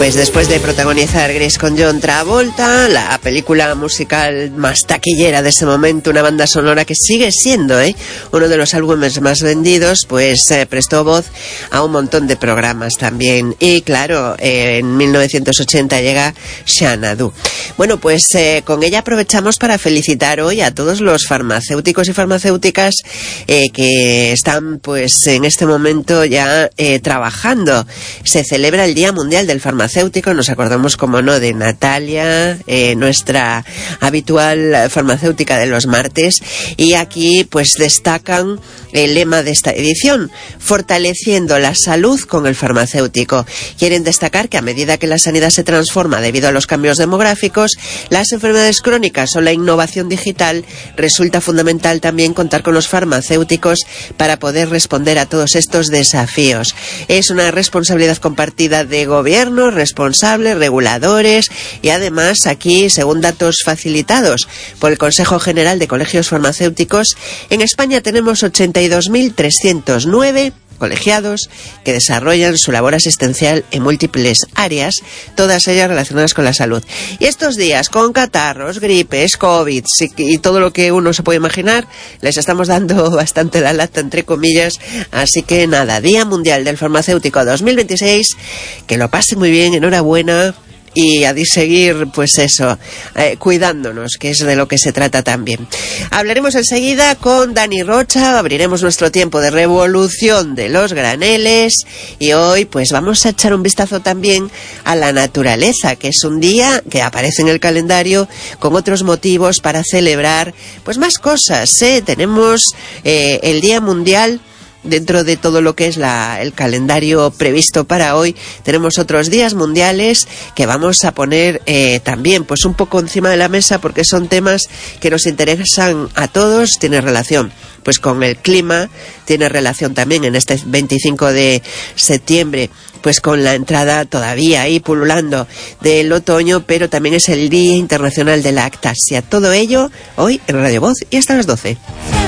Pues después de protagonizar Grease con John Travolta, la película musical más taquillera de ese momento, una banda sonora que sigue siendo uno de los álbumes más vendidos, pues prestó voz a un montón de programas también. Y claro, en 1980 llega Xanadu. Bueno, pues con ella aprovechamos para felicitar hoy a todos los farmacéuticos y farmacéuticas que están pues en este momento ya trabajando. Se celebra el Día Mundial del Farmacéutico. Nos acordamos, como no, de Natalia, nuestra habitual farmacéutica de los martes, y aquí pues destacan el lema de esta edición: fortaleciendo la salud con el farmacéutico. Quieren destacar que a medida que la sanidad se transforma debido a los cambios demográficos, las enfermedades crónicas o la innovación digital, resulta fundamental también contar con los farmacéuticos para poder responder a todos estos desafíos. Es una responsabilidad compartida de gobierno, responsables, reguladores, y además aquí, según datos facilitados por el Consejo General de Colegios Farmacéuticos, en España tenemos 82.309 colegiados que desarrollan su labor asistencial en múltiples áreas, todas ellas relacionadas con la salud. Y estos días, con catarros, gripes, COVID y todo lo que uno se puede imaginar, les estamos dando bastante la lata, entre comillas. Así que nada, Día Mundial del Farmacéutico 2026, que lo pase muy bien, enhorabuena. Y a seguir, pues eso, cuidándonos, que es de lo que se trata también. Hablaremos enseguida con Dani Rocha, abriremos nuestro tiempo de revolución de los graneles, y hoy pues vamos a echar un vistazo también a la naturaleza, que es un día que aparece en el calendario con otros motivos para celebrar pues más cosas. Tenemos el Día Mundial. Dentro de todo lo que es el calendario previsto para hoy, tenemos otros días mundiales que vamos a poner también pues un poco encima de la mesa, porque son temas que nos interesan a todos. Tiene relación pues con el clima, tiene relación también en este 25 de septiembre pues con la entrada todavía ahí pululando del otoño, pero también es el Día Internacional de la Lactasia. Todo ello hoy en Radio Voz y hasta las 12.